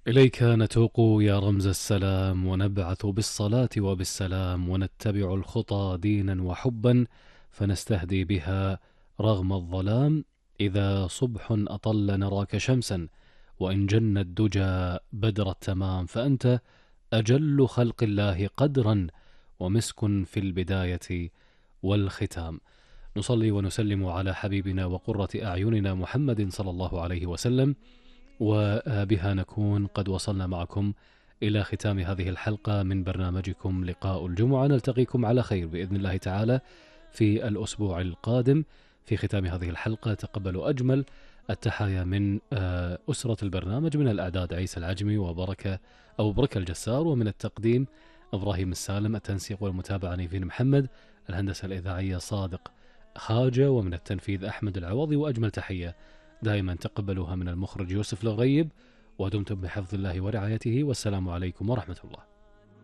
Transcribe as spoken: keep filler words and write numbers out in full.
إليك نتوق يا رمز السلام، ونبعث بالصلاة وبالسلام، ونتبع الخطى دينا وحبا، فنستهدي بها رغم الظلام. إذا صبح أطل نراك شمسا، وإن جن الدجى بدر التمام، فأنت أجل خلق الله قدرا، ومسك في البداية والختام. نصلي ونسلم على حبيبنا وقرة أعيننا محمد صلى الله عليه وسلم، وبها نكون قد وصلنا معكم إلى ختام هذه الحلقة من برنامجكم لقاء الجمعة. نلتقيكم على خير بإذن الله تعالى في الأسبوع القادم. في ختام هذه الحلقة تقبلوا أجمل التحايا من أسرة البرنامج، من الأعداد عيسى العجمي وبركة أو بركة الجسار، ومن التقديم إبراهيم السالم، التنسيق والمتابعة نيفين محمد، الهندسة الإذاعية صادق خاجة، ومن التنفيذ أحمد العوضي. وأجمل تحية دائما تقبلوها من المخرج يوسف الغريب، ودمتم بحفظ الله ورعايته، والسلام عليكم ورحمة الله.